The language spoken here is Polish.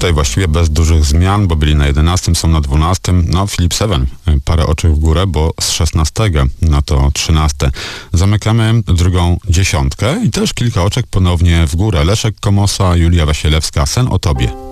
Tutaj właściwie bez dużych zmian, bo byli na 11, są na 12. No, Philip Seven, parę oczek w górę, bo z 16 na to 13. Zamykamy drugą dziesiątkę i też kilka oczek ponownie w górę. Leszek Komosa, Julia Wasielewska, Sen o tobie.